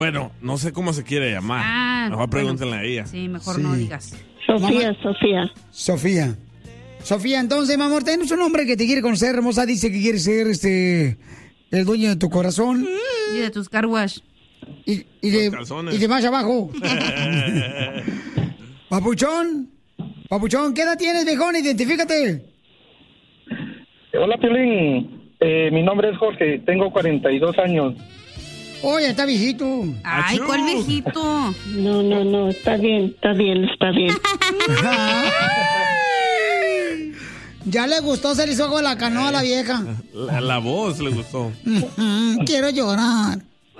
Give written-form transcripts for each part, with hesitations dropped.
Bueno, no sé cómo se quiere llamar. Mejor pregúntenle a ella. Sí, mejor no digas. Sofía, entonces, mi amor, tenemos un hombre que te quiere conocer, hermosa. Dice que quiere ser el dueño de tu corazón. Y de tus car wash. Y de más abajo. Papuchón, ¿qué edad tienes, viejón? Identifícate. Hola, Piolín. Mi nombre es Jorge, tengo 42 años. Oye, está viejito. Ay, ¿cuál viejito? No, está bien. Ya le gustó, se le hizo agua la canoa a la vieja. La voz le gustó. Quiero llorar.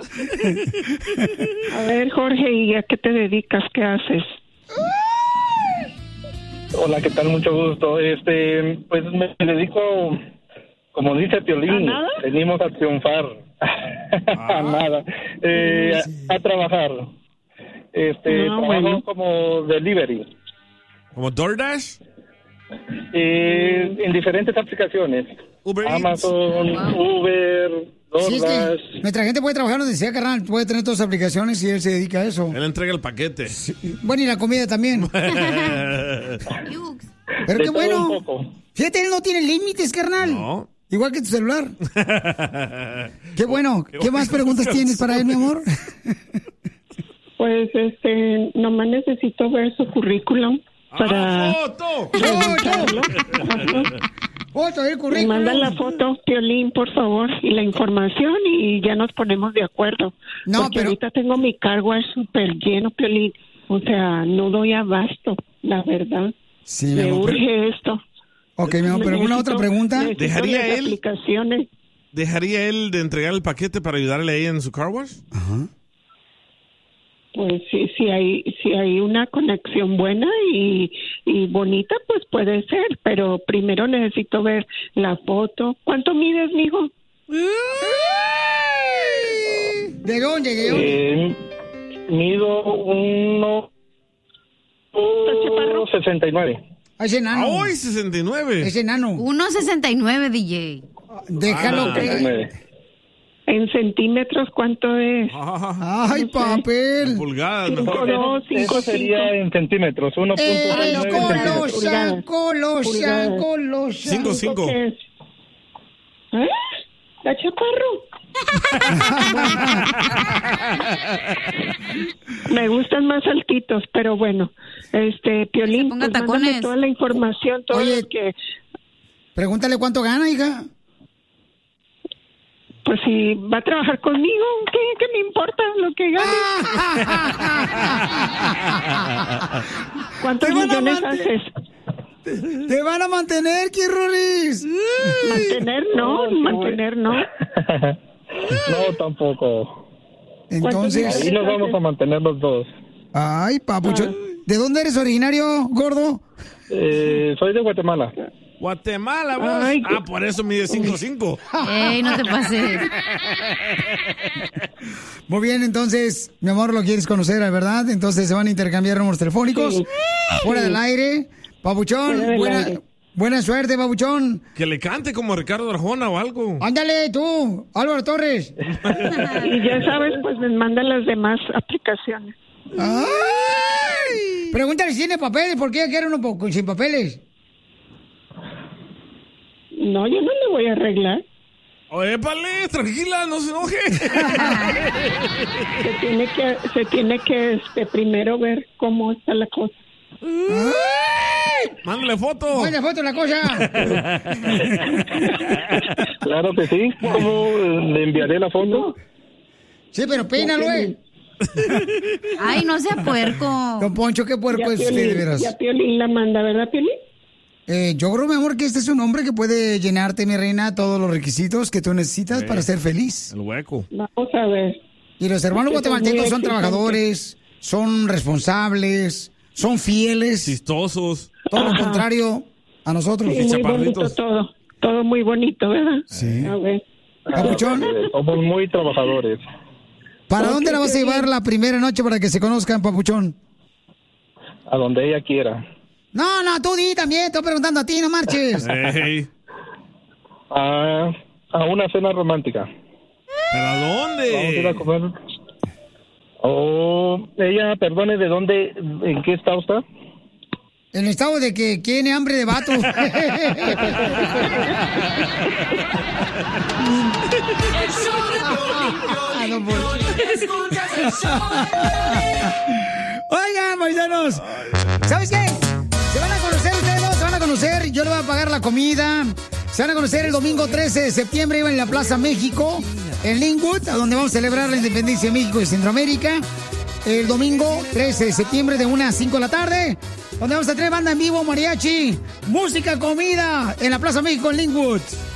A ver, Jorge, ¿y a qué te dedicas? ¿Qué haces? Hola, ¿qué tal? Mucho gusto. Pues me dedico, como dice Piolín, venimos a triunfar. A nada. A trabajar. Trabajo como delivery. ¿Como DoorDash? En diferentes aplicaciones. Amazon, Uber, DoorDash. Sí, es que nuestra gente puede trabajar donde sea, carnal. Puede tener todas las aplicaciones y él se dedica a eso. Él entrega el paquete. Sí. Bueno, y la comida también. Pero qué bueno. Fíjate, él no tiene límites, carnal. No. Igual que tu celular. Qué bueno. ¿Qué más preguntas tienes para él, mi amor? Pues, nomás necesito ver su currículum para revisarlo. Foto del currículum. Me manda la foto, Piolín, por favor, y la información y ya nos ponemos de acuerdo. No, porque ahorita tengo mi cargo súper lleno, Piolín. O sea, no doy abasto, la verdad. Sí, me urge esto. Ok, mi amor, pero ¿alguna otra pregunta? ¿Dejaría él de entregar el paquete para ayudarle a ella en su car wash? Ajá. Pues sí, si hay una conexión buena y bonita, pues puede ser, pero primero necesito ver la foto. ¿Cuánto mides, mijo? ¿De dónde? Mido 1.69. Es enano. ¡Ay, 69! Es enano. 1.69, DJ. Déjalo que... ¿En centímetros cuánto es? ¡Ay, papel! Pulgadas. 5.2, 5.5. Eso sería en centímetros. 1.69. Colosa. 5.5. ¿Eh? ¿La chaparro? Me gustan más altitos, pero bueno. Piolín, ponga pues mándame toda la información, todo lo que... Pregúntale cuánto gana, hija. Pues si va a trabajar conmigo, ¿qué me importa lo que gane? ¿Cuántos millones haces? ¡Te van a mantener, Kirrolis! Mantener no. No, tampoco. Entonces... Ahí nos vamos a mantener los dos. Ay, papucho. ¿De dónde eres originario, gordo? Soy de Guatemala. Guatemala, vos. Ay, por eso mide 5'5". Ey, no te pases. Muy bien, entonces, mi amor, lo quieres conocer, ¿verdad? Entonces se van a intercambiar números telefónicos. Sí. Fuera del aire. Papuchón, buena suerte, papuchón. Que le cante como Ricardo Arjona o algo. Ándale, tú, Álvaro Torres. Y ya sabes, pues me mandan las demás aplicaciones. ¡Ay! Pregúntale si tiene papeles, ¿por qué quiere uno sin papeles? No, yo no le voy a arreglar. Oye, pale, tranquila, no se enoje. Se tiene que primero ver cómo está la cosa. Mándale foto. Mándale foto la cosa. Claro que sí. ¿Cómo le enviaré la foto? Sí, pero peínalo, Ay, no sea puerco. Don Poncho, qué puerco Ya es usted, de veras. Ya Piolín la manda, ¿verdad, Piolín? Yo creo, mi amor, que este es un hombre que puede llenarte, mi reina, todos los requisitos que tú necesitas para ser feliz. El hueco. Vamos a ver. Y los hermanos guatemaltecos son trabajadores, son responsables, son fieles. Chistosos. Todo lo contrario a nosotros. Sí, muy bonito todo. Todo muy bonito, ¿verdad? Sí. A ver. Papuchón, Somos muy trabajadores. ¿para dónde la vas a llevar la primera noche para que se conozcan, papuchón? A donde ella quiera. No, tú di también, estoy preguntando a ti, no marches. Hey. A una cena romántica. ¿Pero a Vamos a ir dónde? a comer Oh, ella, perdone, ¿de dónde, en qué estado está? En el estado de que tiene hambre de vato. Oigan, paisanos, ¿sabes qué? Se van a conocer ustedes dos, se van a conocer, yo le voy a pagar la comida. Se van a conocer el domingo 13 de septiembre, en la Plaza México, en Linwood, a donde vamos a celebrar la independencia de México y Centroamérica. El domingo 13 de septiembre de 1 a 5 de la tarde, donde vamos a tener banda en vivo, mariachi, música, comida, en la Plaza México, en Linwood.